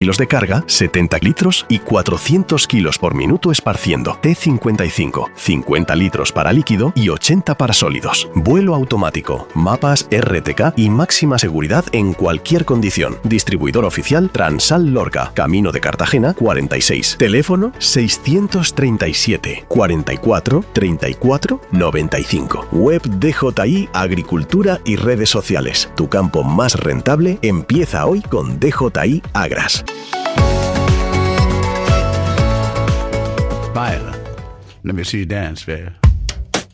kilos de carga, 70 litros y 400 kilos por minuto esparciendo. T55, 50 litros para líquido y 80 para sólidos. Vuelo automático, mapas RTK y máxima seguridad en cualquier condición. Distribuidor oficial Transal Lorca, Camino de Cartagena 46. Teléfono 637 44 34 95. Web DJI Agricultura y redes sociales. Tu campo más rentable empieza hoy con DJI Agras. Viola, let me see you dance, babe.